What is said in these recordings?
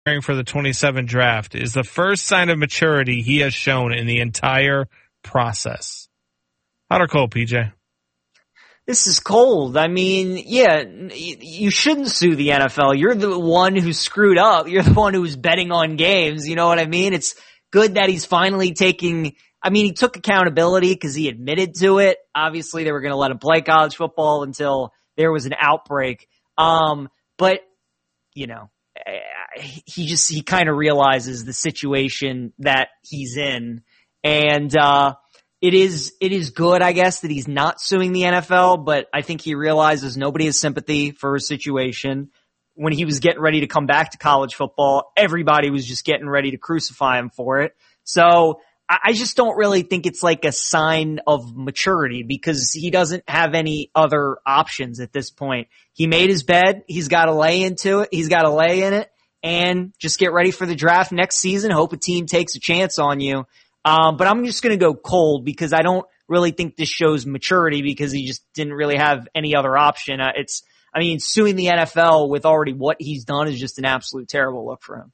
for the 27 draft is the first sign of maturity he has shown in the entire process. Hot or cold, PJ? This is cold. I mean, yeah, you shouldn't sue the NFL. You're the one who screwed up. You're the one who was betting on games. You know what I mean? It's good that he's finally he took accountability because he admitted to it. Obviously, they were going to let him play college football until there was an outbreak. But, you know, he kind of realizes the situation that he's in. And, it is good, I guess, that he's not suing the NFL, but I think he realizes nobody has sympathy for his situation. When he was getting ready to come back to college football, everybody was just getting ready to crucify him for it. So I just don't really think it's like a sign of maturity because he doesn't have any other options at this point. He made his bed. He's got to lay into it. He's got to lay in it and just get ready for the draft next season. Hope a team takes a chance on you. But I'm just going to go cold because I don't really think this shows maturity because he just didn't really have any other option. Suing the NFL with already what he's done is just an absolute terrible look for him.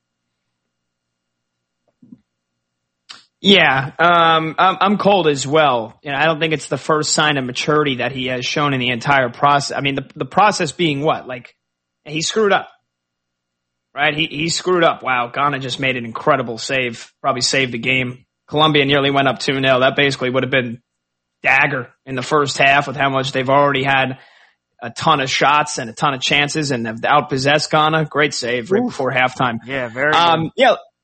Yeah, I'm cold as well. You know, I don't think it's the first sign of maturity that he has shown in the entire process. I mean, the process being what? Like, he screwed up, right? He screwed up. Wow, Ghana just made an incredible save, probably saved the game. Colombia nearly went up 2-0. That basically would have been dagger in the first half with how much they've already had a ton of shots and a ton of chances and have outpossessed Ghana. Great save right before halftime. Yeah, very good.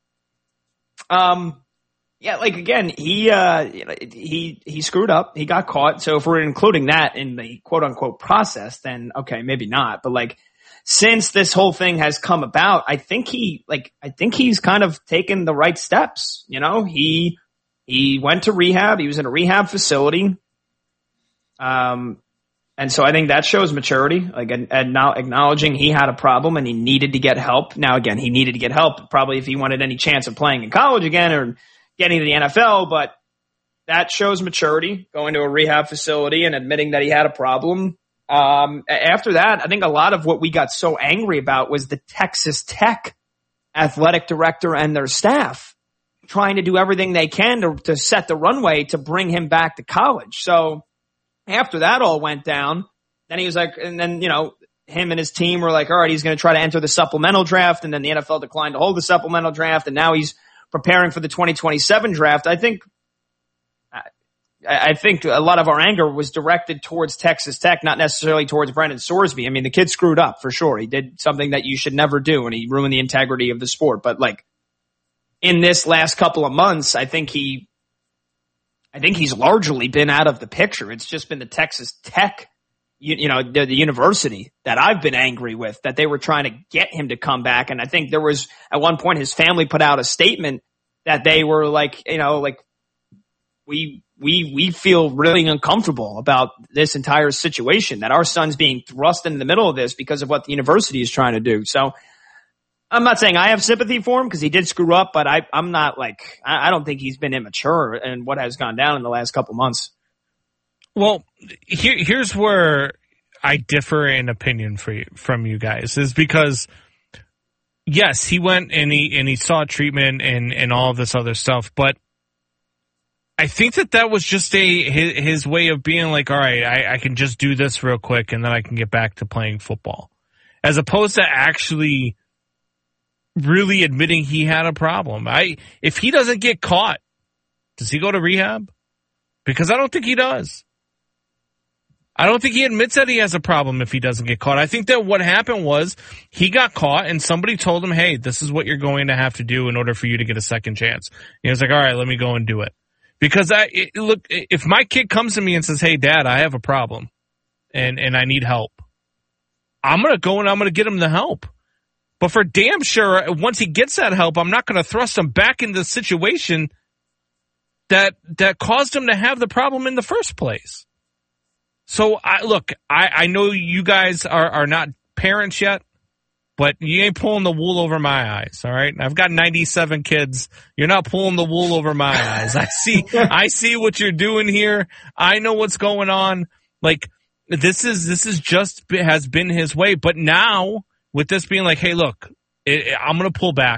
Like again, he screwed up. He got caught. So if we're including that in the quote unquote process, then okay, maybe not. But like, since this whole thing has come about, I think he's kind of taken the right steps. You know, he went to rehab. He was in a rehab facility. And so I think that shows maturity, like acknowledging he had a problem and he needed to get help. Now, again, he needed to get help probably if he wanted any chance of playing in college again or getting to the NFL, but that shows maturity, going to a rehab facility and admitting that he had a problem. After that, I think a lot of what we got so angry about was the Texas Tech athletic director and their staff trying to do everything they can to set the runway to bring him back to college. So after that all went down, then he was like, and then, you know, him and his team were like, all right, he's going to try to enter the supplemental draft. And then the NFL declined to hold the supplemental draft. And now he's preparing for the 2027 draft. I think a lot of our anger was directed towards Texas Tech, not necessarily towards Brendan Sorsby. I mean, the kid screwed up for sure. He did something that you should never do, and he ruined the integrity of the sport. But like in this last couple of months, I think he's largely been out of the picture. It's just been the Texas Tech, the university that I've been angry with, that they were trying to get him to come back. And I think there was at one point his family put out a statement that they were like, we feel really uncomfortable about this entire situation, that our son's being thrust into the middle of this because of what the university is trying to do. So I'm not saying I have sympathy for him because he did screw up, but I'm not like, I don't think he's been immature in what has gone down in the last couple months. Well, here's where I differ in opinion from you guys, is because yes, he went and he sought treatment and all of this other stuff, but I think that was just his way of being like, all right, I can just do this real quick and then I can get back to playing football, as opposed to actually really admitting he had a problem. If he doesn't get caught, does he go to rehab? Because I don't think he does. I don't think he admits that he has a problem if he doesn't get caught. I think that what happened was he got caught and somebody told him, hey, this is what you're going to have to do in order for you to get a second chance. And he was like, all right, let me go and do it. Because look, if my kid comes to me and says, hey, Dad, I have a problem and I need help, I'm going to go and I'm going to get him the help. But for damn sure, once he gets that help, I'm not going to thrust him back into the situation that caused him to have the problem in the first place. So, I know you guys are not parents yet, but you ain't pulling the wool over my eyes, all right? I've got 97 kids. You're not pulling the wool over my eyes. I see what you're doing here. I know what's going on. Like, this is just has been his way. But now, with this being like, hey, look, I'm going to pull back.